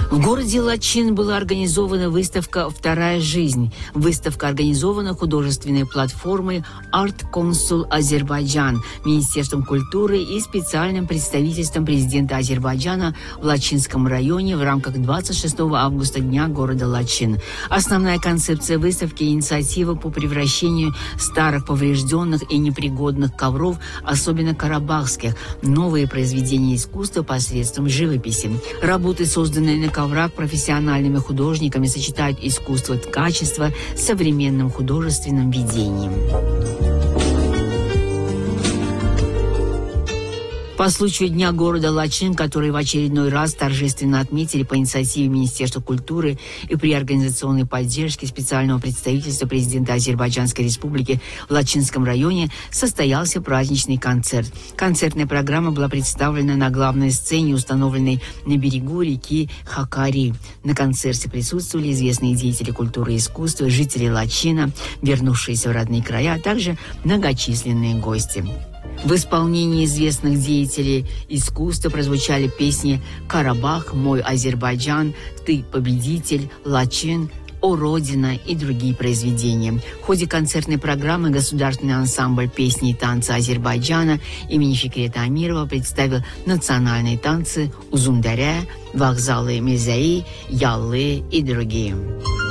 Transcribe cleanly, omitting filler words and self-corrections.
В городе Лачин была организована выставка «Вторая жизнь». Выставка организована художественной платформой «Арт Консул Азербайджан», Министерством культуры и специальным представительством президента Азербайджана в Лачинском районе в рамках 26 августа Дня города Лачин. Основная концепция выставки – инициатива по превращению старых, поврежденных и непригодных ковров, особенно карабахских, в новые произведения искусства посредством живописи. Работы, созданные на коврах профессиональными художниками, сочетают искусство ткачества с современным художественным видением. По случаю Дня города Лачин, который в очередной раз торжественно отметили по инициативе Министерства культуры и при организационной поддержке специального представительства президента Азербайджанской республики в Лачинском районе, состоялся праздничный концерт. Концертная программа была представлена на главной сцене, установленной на берегу реки Хакари. На концерте присутствовали известные деятели культуры и искусства, жители Лачина, вернувшиеся в родные края, а также многочисленные гости. В исполнении известных деятелей искусства прозвучали песни «Карабах», «Мой Азербайджан», «Ты победитель», «Лачин», «О Родина» и другие произведения. В ходе концертной программы государственный ансамбль песни и танца Азербайджана имени Фикрета Амирова представил национальные танцы «Узундаря», «Вокзалы Мирзаи», «Яллы» и другие.